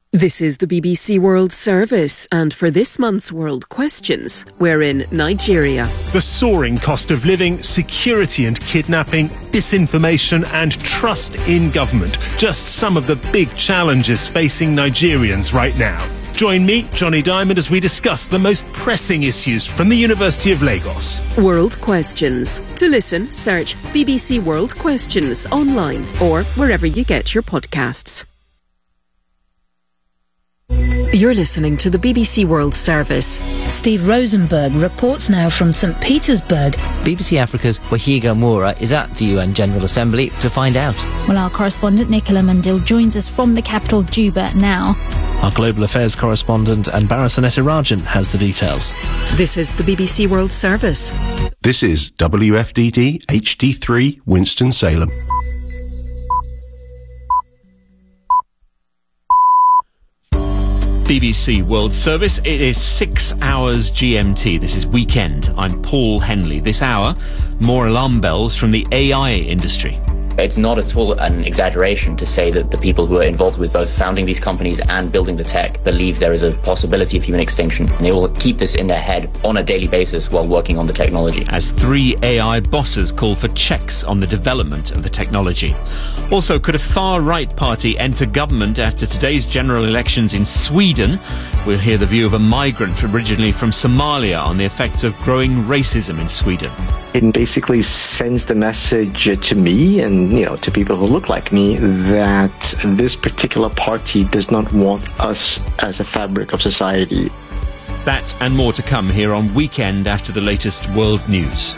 This is the BBC World Service, and for this month's World Questions, we're in Nigeria. The soaring cost of living, security and kidnapping, disinformation and trust in government. Just some of the big challenges facing Nigerians right now. Join me, Johnny Diamond, as we discuss the most pressing issues from the University of Lagos. World Questions. To listen, search BBC World Questions online or wherever you get your podcasts. You're listening to the BBC World Service. Steve Rosenberg reports now from St. Petersburg. BBC Africa's Wahiga Moura is at the UN General Assembly to find out. Well, our correspondent Nicola Mandil joins us from the capital, Juba, now. Our global affairs correspondent Anbara Rajan has the details. This is the BBC World Service. This is WFDD HD3 Winston-Salem. BBC World Service. It is 6 hours GMT. This is Weekend. I'm Paul Henley. This hour, more alarm bells from the AI industry. It's not at all an exaggeration to say that the people who are involved with both founding these companies and building the tech believe there is a possibility of human extinction. And they will keep this in their head on a daily basis while working on the technology. As 3 AI bosses call for checks on the development of the technology. Also, could a far-right party enter government after today's general elections in Sweden? We'll hear the view of a migrant originally from Somalia on the effects of growing racism in Sweden. It basically sends the message to me and, to people who look like me that this particular party does not want us as a fabric of society. That and more to come here on Weekend after the latest world news.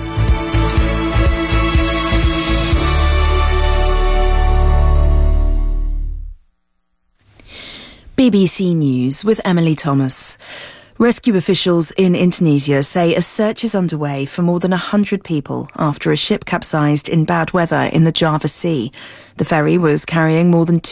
BBC News with Emily Thomas. Rescue officials in Indonesia say a search is underway for more than 100 people after a ship capsized in bad weather in the Java Sea. The ferry was carrying more than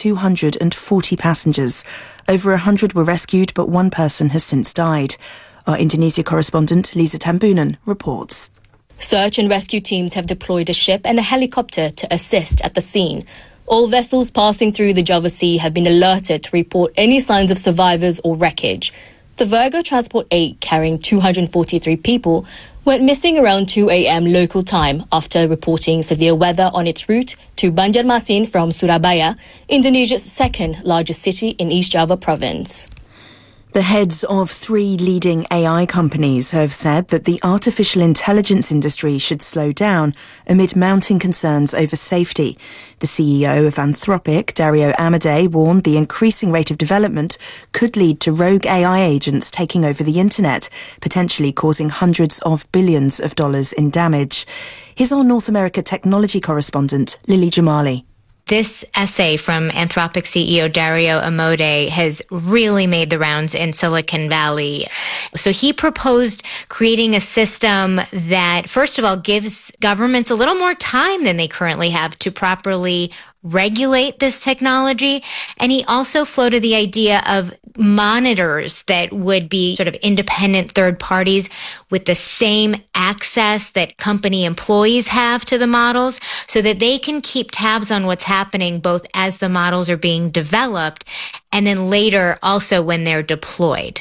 240 passengers. Over 100 were rescued, but one person has since died. Our Indonesia correspondent Lisa Tambunan reports. Search and rescue teams have deployed a ship and a helicopter to assist at the scene. All vessels passing through the Java Sea have been alerted to report any signs of survivors or wreckage. The Virgo Transport 8, carrying 243 people, went missing around 2 a.m. local time after reporting severe weather on its route to Banjarmasin from Surabaya, Indonesia's second largest city in East Java province. The heads of 3 leading AI companies have said that the artificial intelligence industry should slow down amid mounting concerns over safety. The CEO of Anthropic, Dario Amodei, warned the increasing rate of development could lead to rogue AI agents taking over the internet, potentially causing hundreds of billions of dollars in damage. Here's our North America technology correspondent, Lily Jamali. This essay from Anthropic CEO Dario Amodei has really made the rounds in Silicon Valley. So he proposed creating a system that, first of all, gives governments a little more time than they currently have to properly regulate this technology. And he also floated the idea of monitors that would be sort of independent third parties with the same access that company employees have to the models so that they can keep tabs on what's happening both as the models are being developed and then later also when they're deployed.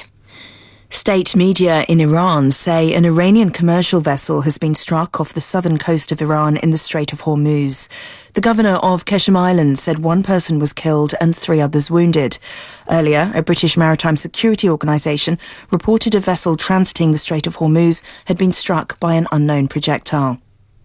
State media in Iran say an Iranian commercial vessel has been struck off the southern coast of Iran in the Strait of Hormuz. The governor of Keshem Island said one person was killed and 3 others wounded. Earlier, a British maritime security organisation reported a vessel transiting the Strait of Hormuz had been struck by an unknown projectile.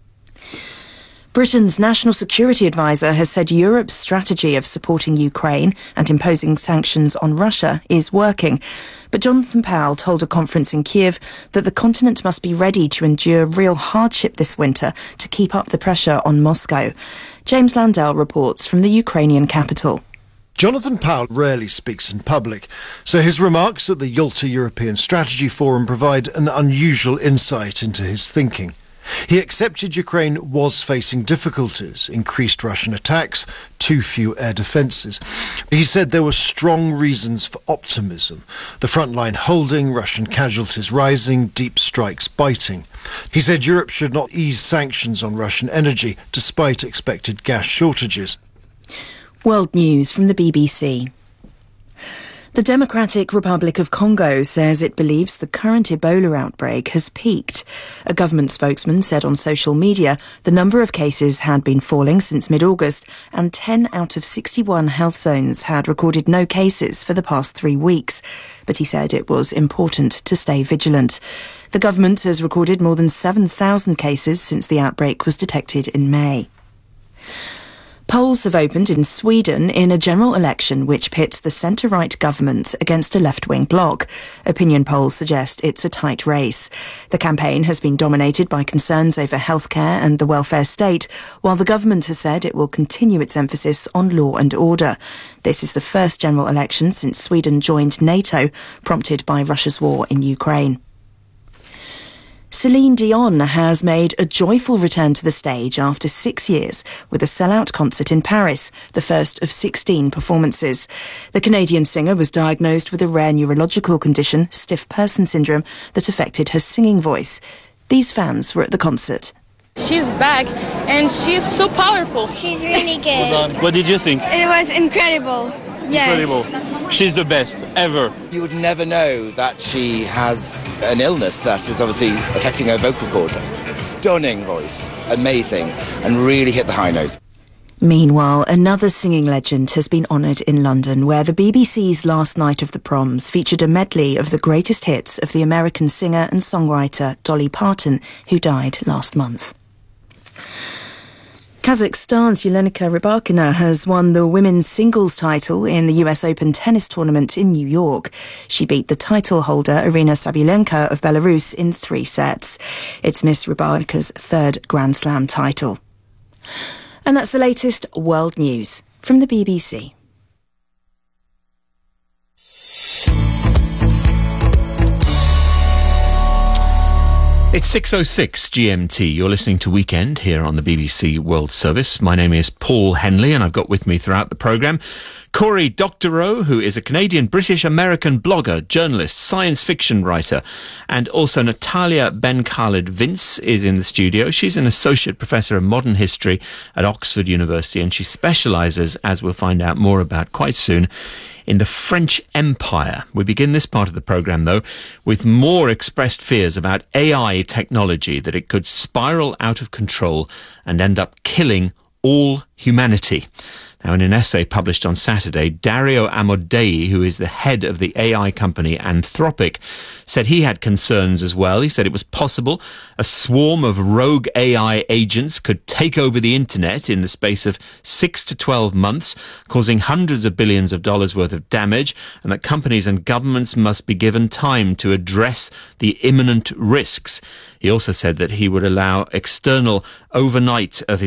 Britain's National Security Advisor has said Europe's strategy of supporting Ukraine and imposing sanctions on Russia is working. But Jonathan Powell told a conference in Kiev that the continent must be ready to endure real hardship this winter to keep up the pressure on Moscow. James Landau reports from the Ukrainian capital. Jonathan Powell rarely speaks in public, so his remarks at the Yalta European Strategy Forum provide an unusual insight into his thinking. He accepted Ukraine was facing difficulties, increased Russian attacks, too few air defences. He said there were strong reasons for optimism. The front line holding, Russian casualties rising, deep strikes biting. He said Europe should not ease sanctions on Russian energy despite expected gas shortages. World News from the BBC. The Democratic Republic of Congo says it believes the current Ebola outbreak has peaked. A government spokesman said on social media the number of cases had been falling since mid-August and 10 out of 61 health zones had recorded no cases for the past 3 weeks. But he said it was important to stay vigilant. The government has recorded more than 7,000 cases since the outbreak was detected in May. Polls have opened in Sweden in a general election which pits the centre-right government against a left-wing bloc. Opinion polls suggest it's a tight race. The campaign has been dominated by concerns over healthcare and the welfare state, while the government has said it will continue its emphasis on law and order. This is the first general election since Sweden joined NATO, prompted by Russia's war in Ukraine. Celine Dion has made a joyful return to the stage after 6 years with a sellout concert in Paris, the first of 16 performances. The Canadian singer was diagnosed with a rare neurological condition, stiff person syndrome, that affected her singing voice. These fans were at the concert. She's back and she's so powerful. She's really good. What did you think? It was incredible. Yes. Incredible. She's the best ever. You would never know that she has an illness that is obviously affecting her vocal cords. Stunning voice, amazing, and really hit the high note. Meanwhile, another singing legend has been honoured in London, where the BBC's Last Night of the Proms featured a medley of the greatest hits of the American singer and songwriter Dolly Parton, who died last month. Kazakhstan's Yelenka Rybakina has won the women's singles title in the US Open tennis tournament in New York. She beat the title holder Arina Sabalenka of Belarus in 3 sets. It's Miss Rybakina's 3rd Grand Slam title. And that's the latest world news from the BBC. It's 6:06 GMT. You're listening to Weekend here on the BBC World Service. My name is Paul Henley, and I've got with me throughout the programme Cory Doctorow, who is a Canadian-British-American blogger, journalist, science fiction writer, and also Natalia Ben-Khaled-Vince is in the studio. She's an associate professor of modern history at Oxford University, and she specialises, as we'll find out more about quite soon, in the French Empire. We begin this part of the programme, though, with more expressed fears about AI technology, that it could spiral out of control and end up killing all humanity. Now, in an essay published on Saturday, Dario Amodei, who is the head of the AI company Anthropic, said he had concerns as well. He said it was possible a swarm of rogue AI agents could take over the internet in the space of 6 to 12 months, causing hundreds of billions of dollars worth of damage, and that companies and governments must be given time to address the imminent risks. He also said that he would allow external oversight, I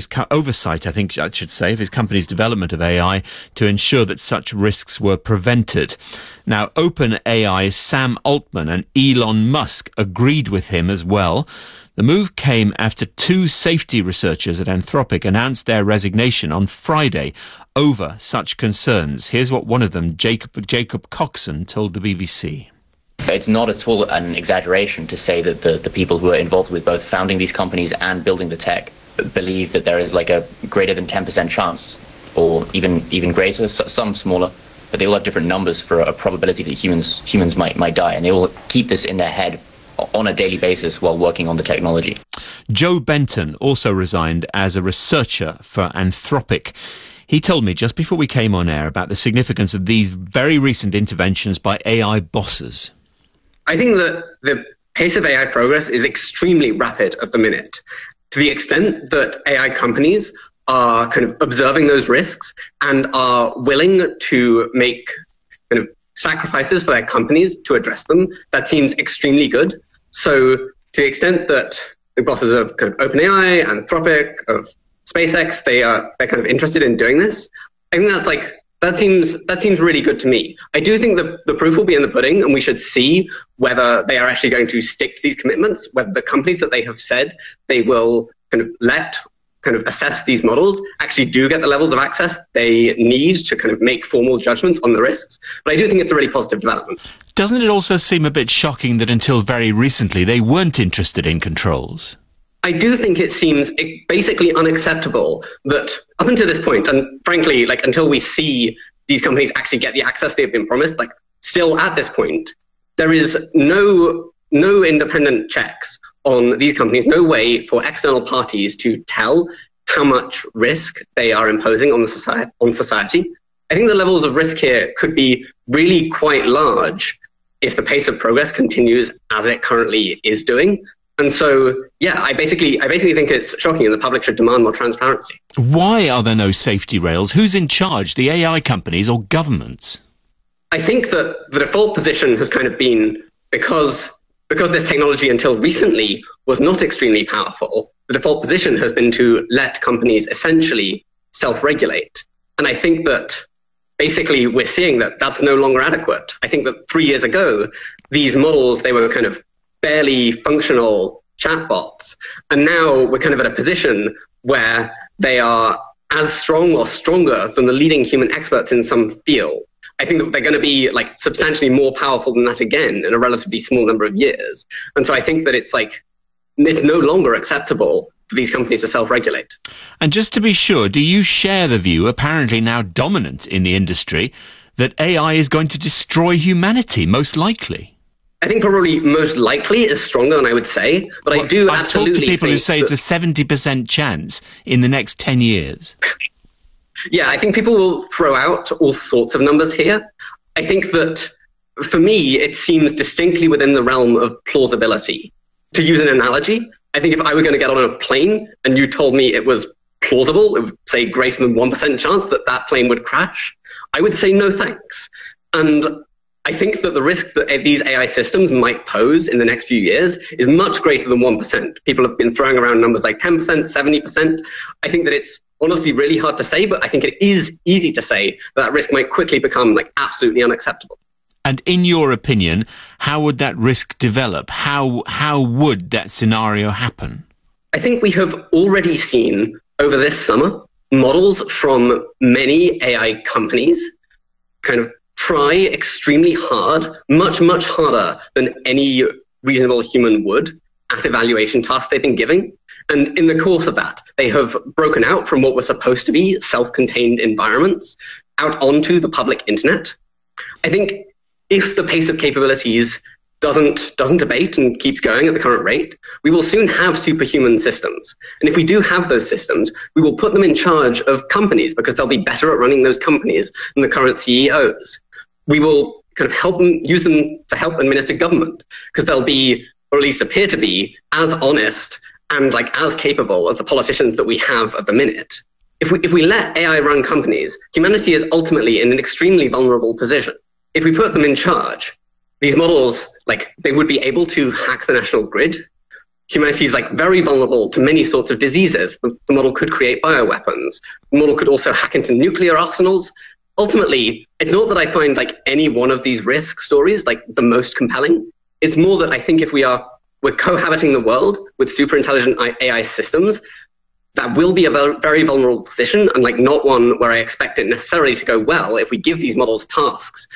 think I should say, of his company's development of AI to ensure that such risks were prevented. Now, OpenAI's Sam Altman and Elon Musk agreed with him as well. The move came after 2 safety researchers at Anthropic announced their resignation on Friday over such concerns. Here's what one of them, Jacob Coxon, told the BBC. It's not at all an exaggeration to say that the people who are involved with both founding these companies and building the tech believe that there is like a greater than 10% chance, or even greater, some smaller, but they all have different numbers for a probability that humans might die, and they all keep this in their head on a daily basis while working on the technology. Joe Benton also resigned as a researcher for Anthropic. He told me just before we came on air about the significance of these very recent interventions by AI bosses. I think that the pace of AI progress is extremely rapid at the minute, to the extent that AI companies are kind of observing those risks and are willing to make kind of sacrifices for their companies to address them. That seems extremely good. So to the extent that the bosses of kind of OpenAI, Anthropic, of SpaceX, they're kind of interested in doing this, I think that seems really good to me. I do think that the proof will be in the pudding, and we should see whether they are actually going to stick to these commitments, whether the companies that they have said they will kind of assess these models actually do get the levels of access they need to kind of make formal judgments on the risks. But I do think it's a really positive development. Doesn't it also seem a bit shocking that until very recently they weren't interested in controls? I do think it seems basically unacceptable that up until this point, and frankly, until we see these companies actually get the access they've been promised, still at this point, there is no independent checks on these companies, no way for external parties to tell how much risk they are imposing on society. I think the levels of risk here could be really quite large if the pace of progress continues as it currently is doing. And so, yeah, I basically think it's shocking and the public should demand more transparency. Why are there no safety rails? Who's in charge, the AI companies or governments? I think that the default position has kind of been, because this technology until recently was not extremely powerful, the default position has been to let companies essentially self-regulate. And I think that basically we're seeing that that's no longer adequate. I think that 3 years ago, these models, they were kind of barely functional chatbots. And now we're kind of at a position where they are as strong or stronger than the leading human experts in some field. I think that they're going to be like substantially more powerful than that again in a relatively small number of years. And so I think that it's no longer acceptable for these companies to self-regulate. And just to be sure, do you share the view, apparently now dominant in the industry, that AI is going to destroy humanity, most likely? I think probably most likely is stronger than I would say, but I do absolutely I've talked to people who say that it's a 70% chance in the next 10 years. Yeah, I think people will throw out all sorts of numbers here. I think that, for me, it seems distinctly within the realm of plausibility. To use an analogy, I think if I were going to get on a plane and you told me it was plausible, it would say greater than 1% chance that that plane would crash, I would say no thanks. And I think that the risk that these AI systems might pose in the next few years is much greater than 1%. People have been throwing around numbers like 10%, 70%. I think that it's honestly really hard to say, but I think it is easy to say that risk might quickly become absolutely unacceptable. And in your opinion, how would that risk develop? How would that scenario happen? I think we have already seen over this summer models from many AI companies kind of try extremely hard, much, much harder than any reasonable human would at evaluation tasks they've been giving. And in the course of that, they have broken out from what were supposed to be self-contained environments out onto the public internet. I think if the pace of capabilities doesn't abate and keeps going at the current rate, we will soon have superhuman systems. And if we do have those systems, we will put them in charge of companies because they'll be better at running those companies than the current CEOs. We will kind of use them to help administer government because they'll be, or at least appear to be, as honest and as capable as the politicians that we have at the minute. If we let AI run companies, humanity is ultimately in an extremely vulnerable position. If we put them in charge, these models, they would be able to hack the national grid. Humanity is very vulnerable to many sorts of diseases. The model could create bioweapons. The model could also hack into nuclear arsenals. Ultimately, it's not that I find any one of these risk stories the most compelling. It's more that I think if we're cohabiting the world with super intelligent AI systems, that will be a very vulnerable position and not one where I expect it necessarily to go well if we give these models tasks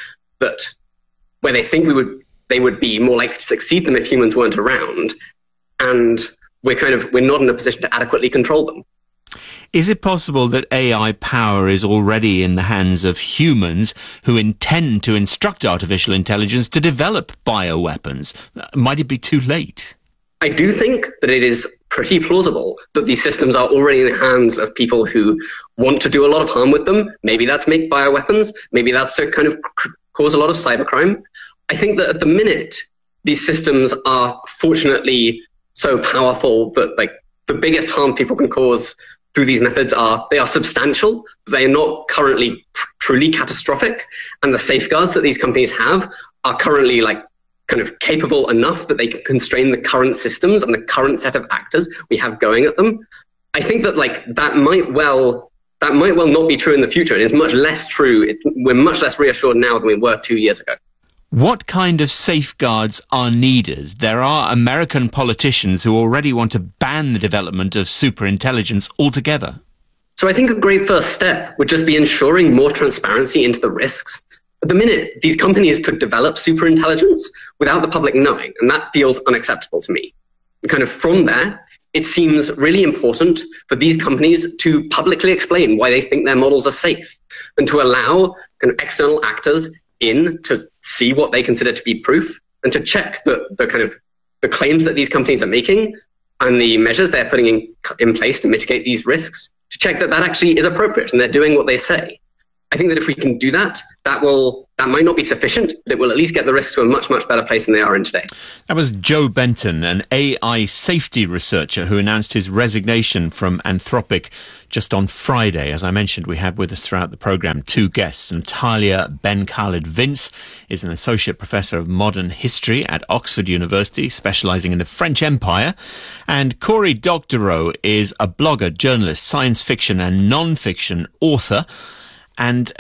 where they think they would be more likely to succeed them if humans weren't around, and we're not in a position to adequately control them. Is it possible that AI power is already in the hands of humans who intend to instruct artificial intelligence to develop bioweapons? Might it be too late? I do think that it is pretty plausible that these systems are already in the hands of people who want to do a lot of harm with them. Maybe that's make bioweapons. Maybe that's to kind of cause a lot of cybercrime. I think that at the minute, these systems are fortunately so powerful that the biggest harm people can cause through these methods they are substantial. They are not currently truly catastrophic, and the safeguards that these companies have are currently kind of capable enough that they can constrain the current systems and the current set of actors we have going at them. I think that that might well not be true in the future. It is much less true. We're much less reassured now than we were 2 years ago. What kind of safeguards are needed? There are American politicians who already want to ban the development of superintelligence altogether. So I think a great first step would just be ensuring more transparency into the risks. At the minute, these companies could develop superintelligence without the public knowing, and that feels unacceptable to me. And kind of from there, it seems really important for these companies to publicly explain why they think their models are safe and to allow kind of external actors in to see what they consider to be proof and to check the claims that these companies are making and the measures they're putting in place to mitigate these risks, to check that actually is appropriate and they're doing what they say. I think that if we can do that, that might not be sufficient, but it will at least get the risks to a much, much better place than they are in today. That was Joe Benton, an AI safety researcher who announced his resignation from Anthropic just on Friday. As I mentioned, we had with us throughout the programme 2 guests. Natalia Ben-Khaled-Vince is an associate professor of modern history at Oxford University, specialising in the French Empire. And Cory Doctorow is a blogger, journalist, science fiction and non-fiction author. And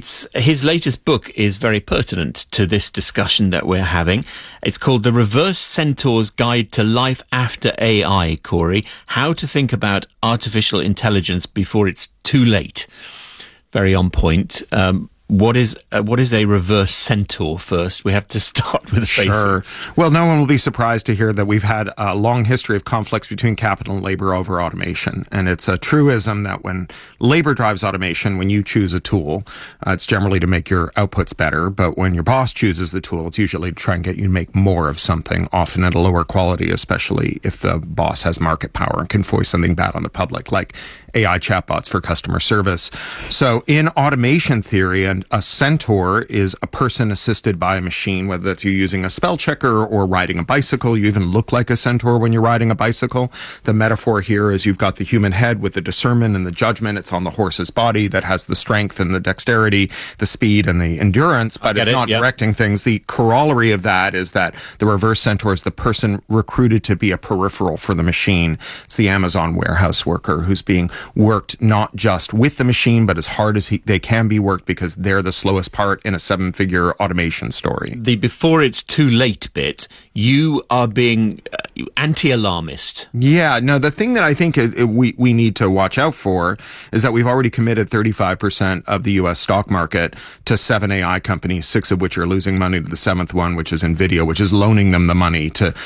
his latest book is very pertinent to this discussion that we're having. It's called The Reverse Centaur's Guide to Life After AI, Cory. How to think about artificial intelligence before it's too late. Very on point. What is a reverse centaur first? We have to start with the basics. Sure. Well, no one will be surprised to hear that we've had a long history of conflicts between capital and labor over automation. And it's a truism that when labor drives automation, when you choose a tool, it's generally to make your outputs better. But when your boss chooses the tool, it's usually to try and get you to make more of something, often at a lower quality, especially if the boss has market power and can voice something bad on the public, like AI chatbots for customer service. So in automation theory, and a centaur is a person assisted by a machine, whether that's you using a spell checker or riding a bicycle. You even look like a centaur when you're riding a bicycle. The metaphor here is you've got the human head with the discernment and the judgment. It's on the horse's body that has the strength and the dexterity, the speed and the endurance, but it's not directing things. The corollary of that is that the reverse centaur is the person recruited to be a peripheral for the machine. It's the Amazon warehouse worker who's being worked not just with the machine, but as hard as they can be worked, because they're the slowest part in a 7-figure automation story. The before it's too late bit, you are being anti-alarmist. Yeah, no, the thing that I think we need to watch out for is that we've already committed 35% of the U.S. stock market to 7 AI companies, 6 of which are losing money to the 7th one, which is NVIDIA, which is loaning them the money to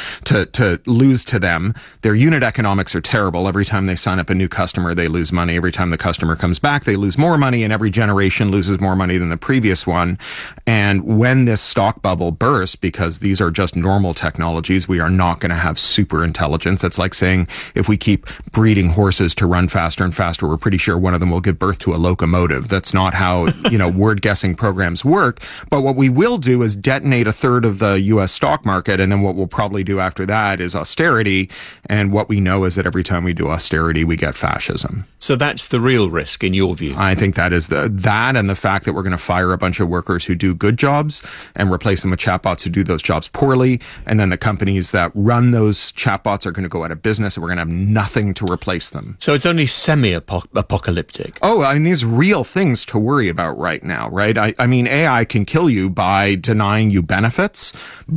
lose to them. Their unit economics are terrible. Every time they sign up a new customer, they lose money. Every time the customer comes back, they lose more money, and every generation loses more money than the previous one. And when this stock bubble bursts, because these are just normal technologies, we are not going to have super intelligence. That's like saying if we keep breeding horses to run faster and faster, we're pretty sure one of them will give birth to a locomotive. That's not how, word guessing programs work. But what we will do is detonate a third of the U.S. stock market. And then what we'll probably do after that is austerity. And what we know is that every time we do austerity, we get fascism. So that's the real risk in your view? I think that is that and the fact that we're going to fire a bunch of workers who do good jobs and replace them with chatbots who do those jobs poorly. And then the companies that run those chatbots are going to go out of business, and we're going to have nothing to replace them. So it's only semi-apocalyptic. Oh, I mean, these real things to worry about right now, right? I mean, AI can kill you by denying you benefits,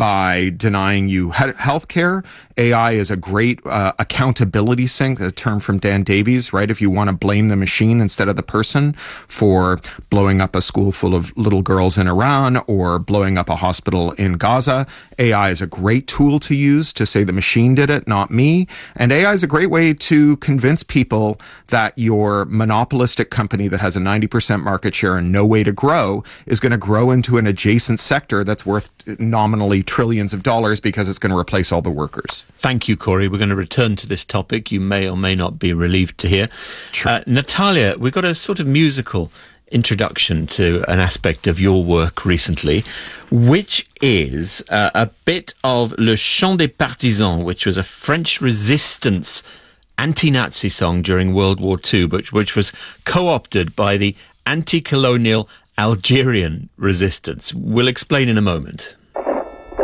by denying you health care. AI is a great accountability sink, a term from Dan Davies, right? If you want to blame the machine instead of the person for blowing up a school full of little girls in Iran or blowing up a hospital in Gaza, AI is a great tool to use to say the machine did it, not me. And AI is a great way to convince people that your monopolistic company that has a 90% market share and no way to grow is going to grow into an adjacent sector that's worth nominally trillions of dollars because it's going to replace all the workers. Thank you, Cory. We're going to return to this topic. You may or may not be relieved to hear. Sure. Natalia, we've got a sort of musical introduction to an aspect of your work recently, which is a bit of Le Chant des Partisans, which was a French resistance anti-Nazi song during World War II, which was co-opted by the anti-colonial Algerian resistance. We'll explain in a moment.